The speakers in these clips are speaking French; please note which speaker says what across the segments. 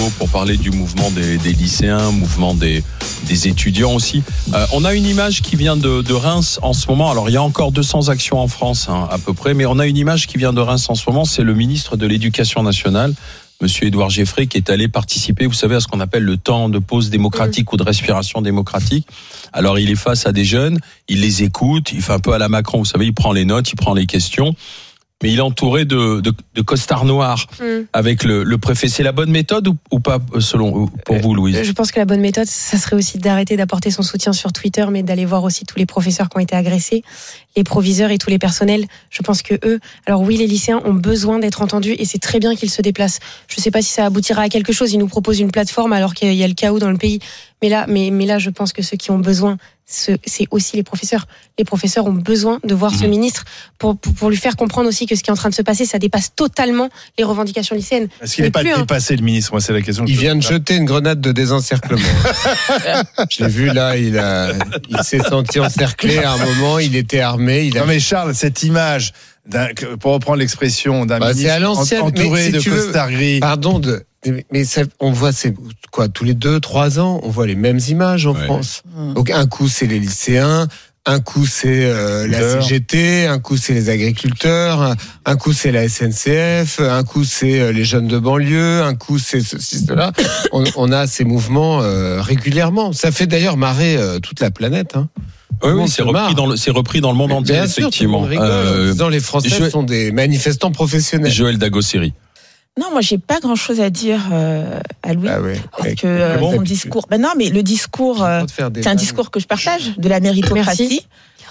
Speaker 1: Pour parler du mouvement des lycéens, mouvement des étudiants aussi. On a une image qui vient de Reims en ce moment. Alors il y a encore 200 actions en France à peu près, mais on a une image qui vient de Reims en ce moment. C'est le ministre de l'Éducation nationale, Monsieur Édouard Geffrey, qui est allé participer, vous savez, à ce qu'on appelle le temps de pause démocratique ou de respiration démocratique. Alors il est face à des jeunes, il les écoute, il fait un peu à la Macron, vous savez, il prend les notes, il prend les questions. Mais il est entouré de costards noirs avec le préfet. C'est la bonne méthode ou pas, pour vous, Louise ?
Speaker 2: Je pense que la bonne méthode, ça serait aussi d'arrêter d'apporter son soutien sur Twitter, mais d'aller voir aussi tous les professeurs qui ont été agressés, les proviseurs et tous les personnels. Je pense que eux, alors oui, les lycéens ont besoin d'être entendus et c'est très bien qu'ils se déplacent. Je ne sais pas si ça aboutira à quelque chose. Ils nous proposent une plateforme alors qu'il y a le chaos dans le pays. Mais là, je pense que ceux qui ont besoin, c'est aussi les professeurs. Les professeurs ont besoin de voir ce ministre pour lui faire comprendre aussi que ce qui est en train de se passer, ça dépasse totalement les revendications lycéennes.
Speaker 3: Est-ce qu'il n'est pas dépassé, le ministre ? Moi, c'est la question.
Speaker 4: Il vient de jeter une grenade de désencerclement. Je l'ai vu là, il s'est senti encerclé à un moment, il était armé.
Speaker 3: Non mais Charles, cette image, pour reprendre l'expression d'un ministre entouré de costards gris.
Speaker 4: Pardon, mais ça, on voit, c'est quoi, tous les 2-3 ans, on voit les mêmes images en France. Donc un coup c'est les lycéens, un coup c'est la CGT, un coup c'est les agriculteurs, un coup c'est la SNCF, un coup c'est les jeunes de banlieue, un coup c'est ceci, cela. On a ces mouvements régulièrement. Ça fait d'ailleurs marrer toute la planète.
Speaker 1: Oui, c'est repris dans le monde entier, effectivement.
Speaker 4: Les Français sont des manifestants professionnels.
Speaker 1: Joël Dagosseri.
Speaker 5: Non, moi j'ai pas grand-chose à dire à Louis, parce que son discours. Ben non, mais le discours, c'est un discours que je partage, de la méritocratie,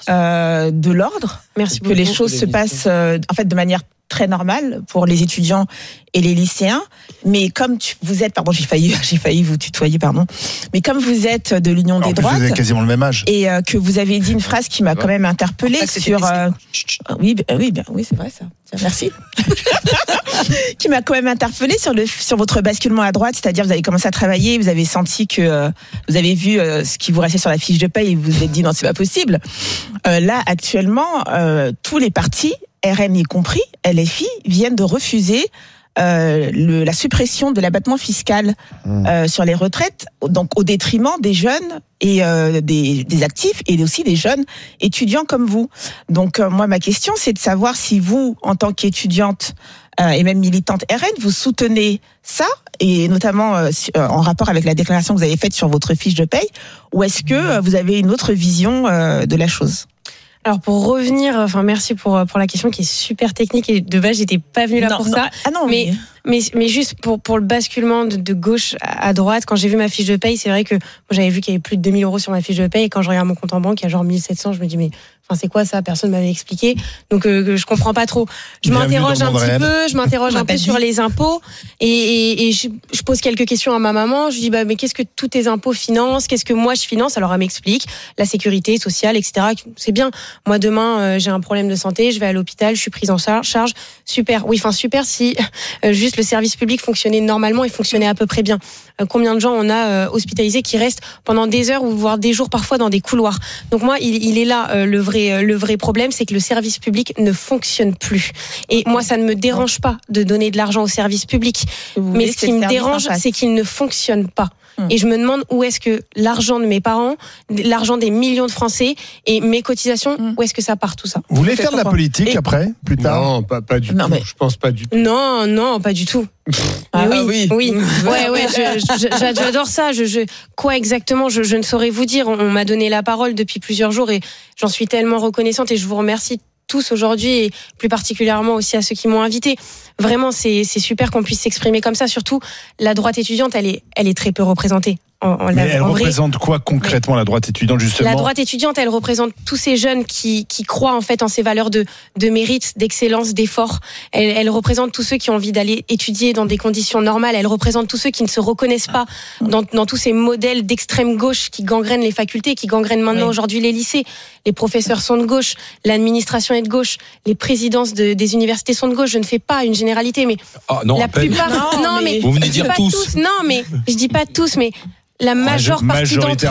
Speaker 5: de l'ordre. Merci beaucoup. Que les choses se passent en fait de manière très normale pour les étudiants et les lycéens. Mais comme vous êtes, pardon, j'ai failli vous tutoyer, pardon. Mais comme vous êtes de l'Union des droites,
Speaker 3: vous avez quasiment le même âge,
Speaker 5: et que vous avez dit une phrase qui m'a quand même interpellée sur. Oui, c'est vrai ça. Merci. Qui m'a quand même interpellée sur votre basculement à droite, c'est-à-dire vous avez commencé à travailler, vous avez senti que vous avez vu ce qui vous restait sur la fiche de paye et vous vous êtes dit non, c'est pas possible. Là actuellement, tous les partis, RN y compris, LFI, viennent de refuser la suppression de l'abattement fiscal sur les retraites, donc au détriment des jeunes et des actifs et aussi des jeunes étudiants comme vous. Donc moi, ma question, c'est de savoir si vous, en tant qu'étudiante et même militante RN, vous soutenez ça, et notamment en rapport avec la déclaration que vous avez faite sur votre fiche de paye, ou est-ce que vous avez une autre vision de la chose ?
Speaker 2: Alors pour revenir, merci pour la question qui est super technique et de base j'étais pas venue là pour ça.
Speaker 5: Ah non,
Speaker 2: mais juste pour le basculement de gauche à droite, quand j'ai vu ma fiche de paye, c'est vrai que moi, j'avais vu qu'il y avait plus de 2000 € sur ma fiche de paye, et quand je regarde mon compte en banque, il y a genre 1700, je me dis mais c'est quoi ça ? Personne m'avait expliqué, donc je comprends pas trop. Je m'interroge un peu sur les impôts et je pose quelques questions à ma maman. Je dis mais qu'est-ce que tous tes impôts financent ? Qu'est-ce que moi je finance ? Alors elle m'explique la sécurité sociale, etc. C'est bien. Moi demain j'ai un problème de santé, je vais à l'hôpital, je suis prise en charge. Super. Oui, super si juste le service public fonctionnait normalement et fonctionnait à peu près bien. Combien de gens on a hospitalisés qui restent pendant des heures ou voire des jours parfois dans des couloirs. Donc moi il est là le vrai problème, c'est que le service public ne fonctionne plus. Et moi ça ne me dérange pas de donner de l'argent au service public, mais ce qui me dérange c'est qu'il ne fonctionne pas. Et je me demande où est-ce que l'argent de mes parents, l'argent des millions de Français et mes cotisations, où est-ce que ça part tout ça ?
Speaker 3: Vous voulez faire de la politique après, plus tard ?
Speaker 4: Non, pas du tout. Je pense pas du tout.
Speaker 2: Non, pas du tout. Oui. Ouais, j'adore ça. Quoi exactement ? Je ne saurais vous dire. On m'a donné la parole depuis plusieurs jours et j'en suis tellement reconnaissante et je vous remercie tous aujourd'hui et plus particulièrement aussi à ceux qui m'ont invité. Vraiment, c'est super qu'on puisse s'exprimer comme ça. Surtout, la droite étudiante, elle est très peu représentée.
Speaker 3: Mais elle représente quoi concrètement, la droite étudiante, justement ?
Speaker 2: La droite étudiante, elle représente tous ces jeunes qui croient en fait en ces valeurs de mérite, d'excellence, d'effort. Elle représente tous ceux qui ont envie d'aller étudier dans des conditions normales. Elle représente tous ceux qui ne se reconnaissent pas dans tous ces modèles d'extrême gauche qui gangrènent les facultés, qui gangrènent maintenant aujourd'hui les lycées. Les professeurs sont de gauche, l'administration est de gauche, les présidences des universités sont de gauche. Je ne fais pas une généralité, mais la plupart. Non, mais
Speaker 1: vous venez dire tous.
Speaker 2: Non, mais je dis pas tous, mais la majeure partie d'entre eux,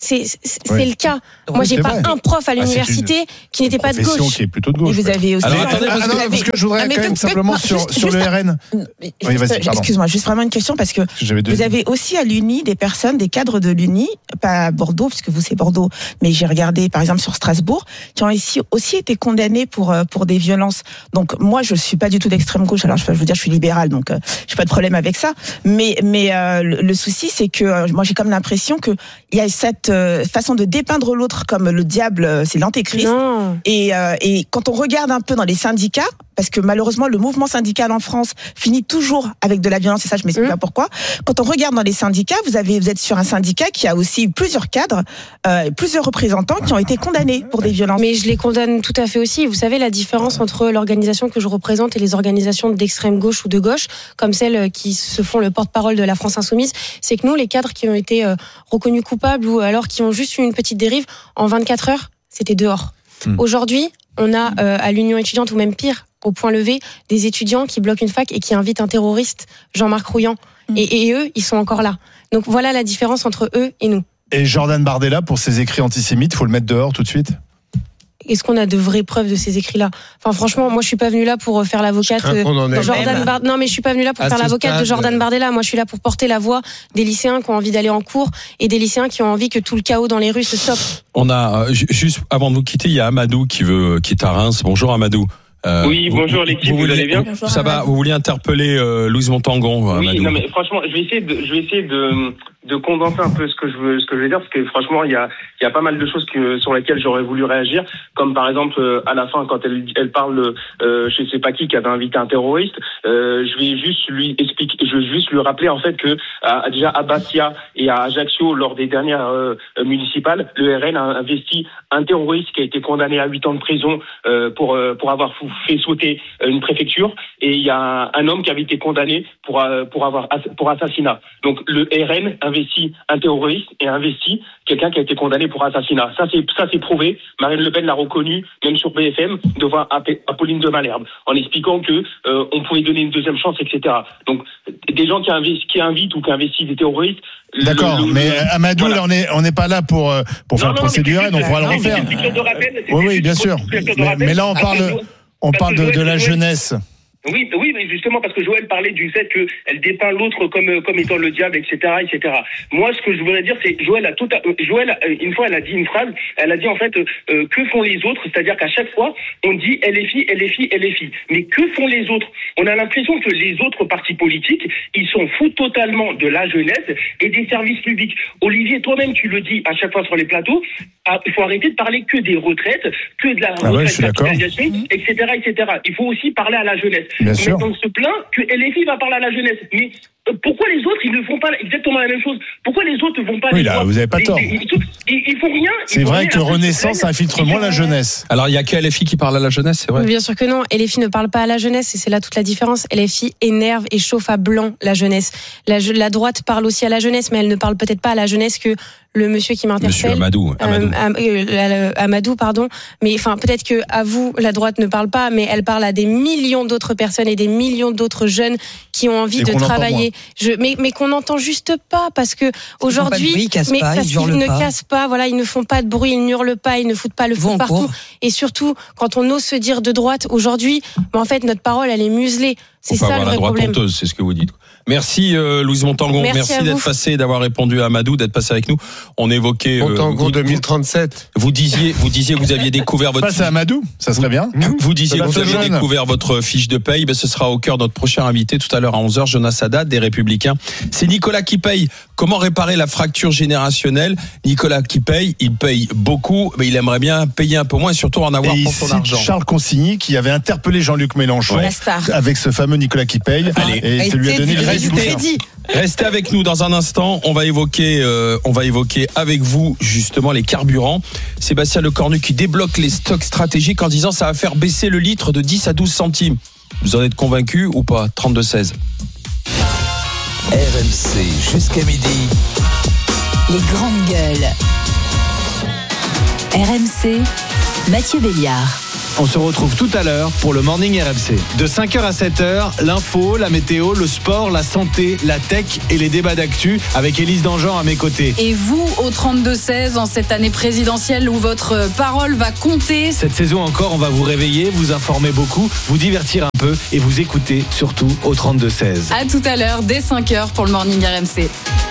Speaker 2: c'est le cas. Moi, j'ai pas un prof à l'université qui n'était pas de gauche.
Speaker 3: Qui est plutôt de gauche.
Speaker 5: Et vous avez aussi.
Speaker 3: Alors, attendez, parce que je voudrais quand même simplement sur le RN.
Speaker 5: Oui, vas-y, excuse-moi, juste vraiment une question parce que vous avez aussi à l'Uni des personnes, des cadres de l'Uni, pas à Bordeaux, parce que vous c'est Bordeaux, mais j'ai regardé par exemple sur Strasbourg, qui ont aussi été condamnés pour des violences. Donc moi, je suis pas du tout d'extrême gauche. Alors je veux dire, je suis libérale, donc j'ai pas de problème avec ça. Mais le souci, c'est que moi j'ai comme l'impression que il y a cette façon de dépeindre l'autre comme le diable, c'est l'antéchrist. Et quand on regarde un peu dans les syndicats, parce que malheureusement le mouvement syndical en France finit toujours avec de la violence, et ça je m'explique pas pourquoi. Quand on regarde dans les syndicats, vous êtes sur un syndicat qui a aussi plusieurs cadres, plusieurs représentants qui ont été condamnés pour des violences.
Speaker 2: Mais je les condamne tout à fait aussi. Vous savez la différence entre l'organisation que je représente et les organisations d'extrême gauche ou de gauche, comme celles qui se font le porte-parole de la France Insoumise, c'est que nous, les cadres qui ont été reconnus coupables ou alors qui ont juste eu une petite dérive, en 24 heures, c'était dehors. Aujourd'hui, on a à l'Union étudiante ou même pire, au point levé, des étudiants qui bloquent une fac et qui invitent un terroriste, Jean-Marc Rouillant. Et eux, ils sont encore là. Donc voilà la différence entre eux et nous.
Speaker 3: Et Jordan Bardella, pour ses écrits antisémites, faut le mettre dehors tout de suite ?
Speaker 2: Est-ce qu'on a de vraies preuves de ces écrits-là ? Enfin, franchement, moi, je suis pas venue là pour faire l'avocate de Jordan Bardella. Non, mais je suis pas venue là pour faire l'avocate de Jordan Bardella. Moi, je suis là pour porter la voix des lycéens qui ont envie d'aller en cours et des lycéens qui ont envie que tout le chaos dans les rues se stoppe.
Speaker 1: On a juste avant de vous quitter, il y a Amadou qui est à Reims. Bonjour Amadou.
Speaker 6: Oui, bonjour l'équipe, vous allez bien ?
Speaker 1: Ça va, vous vouliez interpeller Louise Montangon,
Speaker 6: oui,
Speaker 1: Amadou.
Speaker 6: Non mais franchement, je vais essayer de condenser un peu ce que je veux dire, parce que franchement, il y a pas mal de choses sur lesquelles j'aurais voulu réagir, comme par exemple à la fin quand elle parle je sais pas qui avait invité un terroriste, je vais juste lui rappeler en fait que déjà à Bastia et à Ajaccio lors des dernières municipales, le RN a investi un terroriste qui a été condamné à 8 ans de prison pour avoir fait sauter une préfecture, et il y a un homme qui avait été condamné pour assassinat. Donc le RN investit un terroriste et investit quelqu'un qui a été condamné pour assassinat. Ça c'est prouvé. Marine Le Pen l'a reconnu, même sur BFM, devant Apolline de Malherbe, en expliquant que on pouvait donner une deuxième chance, etc. Donc des gens qui invitent ou qui investissent des terroristes.
Speaker 3: D'accord, mais Amadou, voilà. Là, on n'est pas là pour faire le procédure, on pourra le refaire. Oui, bien sûr. Mais là, on parle de la jeunesse.
Speaker 6: Oui, mais justement parce que Joël parlait du fait qu'elle dépeint l'autre comme étant le diable, etc., etc. Moi, ce que je voudrais dire, c'est Joël, une fois, elle a dit une phrase. Elle a dit en fait que font les autres, c'est-à-dire qu'à chaque fois, on dit LFI. Mais que font les autres ? On a l'impression que les autres partis politiques, ils s'en foutent totalement de la jeunesse et des services publics. Olivier, toi-même, tu le dis à chaque fois sur les plateaux. Il faut arrêter de parler que des retraites, que de la capitalisation, etc. Il faut aussi parler à la jeunesse.
Speaker 3: Bien sûr.
Speaker 6: Mais on se plaint que LFI va parler à la jeunesse. Mais pourquoi les autres, ils ne font pas exactement la même chose ? Pourquoi les autres ne vont pas...
Speaker 3: Oui, là, vous n'avez pas tort.
Speaker 6: Ils font rien.
Speaker 3: C'est vrai que Renaissance infiltre moins la jeunesse.
Speaker 1: Alors, il n'y a que LFI qui parle à la jeunesse, c'est vrai ?
Speaker 2: Bien sûr que non. LFI ne parle pas à la jeunesse, et c'est là toute la différence. LFI énerve et chauffe à blanc la jeunesse. La droite parle aussi à la jeunesse, mais elle ne parle peut-être pas à la jeunesse que le monsieur qui m'interpelle.
Speaker 1: Monsieur
Speaker 2: Amadou, pardon. Mais enfin, peut-être que à vous, la droite ne parle pas, mais elle parle à des millions d'autres personnes et des millions d'autres jeunes qui ont envie de travailler. Mais qu'on n'entend juste pas, parce que aujourd'hui, ils ne cassent pas, voilà, ils ne font pas de bruit, ils n'hurlent pas, ils ne foutent pas le feu partout. Et surtout, quand on ose se dire de droite aujourd'hui, en fait, notre parole, elle est muselée. C'est ça le vrai problème.
Speaker 1: La droite honteuse, c'est ce que vous dites. Merci Louise Montangon, merci d'être passée, d'avoir répondu à Amadou, d'être passé avec nous. On évoquait
Speaker 4: Montangon 2037.
Speaker 1: Vous disiez que vous aviez découvert votre...
Speaker 3: Passe à Amadou, ça serait bien.
Speaker 1: Vous disiez que vous aviez découvert votre fiche de paye. Ce sera au cœur de notre prochain invité tout à l'heure à 11h, Jonas Haddad des Républicains. C'est Nicolas qui paye. Comment réparer la fracture générationnelle ? Nicolas qui paye, il paye beaucoup, mais il aimerait bien payer un peu moins et surtout en avoir pour son argent.
Speaker 3: Charles Consigny qui avait interpellé Jean-Luc Mélenchon avec ce fameux Nicolas qui paye. Et ça lui a donné le
Speaker 1: Restez avec nous dans un instant. On va évoquer avec vous justement les carburants. Sébastien Lecornu qui débloque les stocks stratégiques en disant ça va faire baisser le litre de 10 à 12 centimes. Vous en êtes convaincu ou pas ? 32-16.
Speaker 7: RMC jusqu'à midi.
Speaker 8: Les grandes gueules. RMC, Mathieu Béliard. On se retrouve tout à l'heure pour le Morning RMC. De 5h à 7h, l'info, la météo, le sport, la santé, la tech et les débats d'actu avec Élise Dangean à mes côtés.
Speaker 9: Et vous, au 32-16, en cette année présidentielle où votre parole va compter.
Speaker 8: Cette saison encore, on va vous réveiller, vous informer beaucoup, vous divertir un peu et vous écouter surtout au 32-16.
Speaker 9: À tout à l'heure, dès 5h pour le Morning RMC.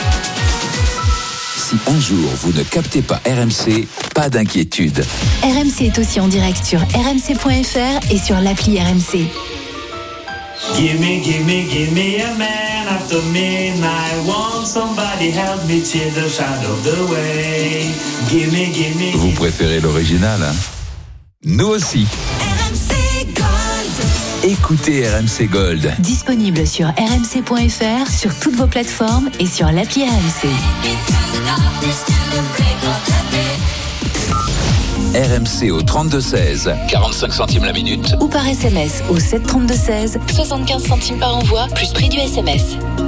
Speaker 7: Si un jour vous ne captez pas RMC, pas d'inquiétude.
Speaker 10: RMC est aussi en direct sur rmc.fr et sur l'appli RMC.
Speaker 11: Give me a man after midnight. Want somebody help me till the shadow of the way. Give me.
Speaker 7: Vous préférez l'original, hein? Nous aussi.
Speaker 10: RMC Gold.
Speaker 7: Écoutez RMC Gold.
Speaker 10: Disponible sur rmc.fr, sur toutes vos plateformes et sur l'appli RMC.
Speaker 7: RMC au 32-16, 45 centimes la minute.
Speaker 10: Ou par SMS au 732-16, 75 centimes par envoi, plus prix du SMS.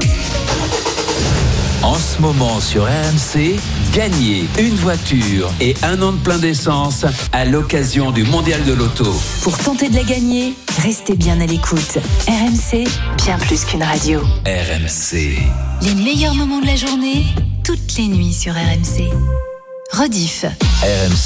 Speaker 7: En ce moment sur RMC, gagnez une voiture et 1 an de plein d'essence à l'occasion du Mondial de l'Auto.
Speaker 10: Pour tenter de la gagner, restez bien à l'écoute. RMC, bien plus qu'une radio.
Speaker 7: RMC.
Speaker 10: Les meilleurs moments de la journée, toutes les nuits sur RMC. Rediff.
Speaker 7: RMC.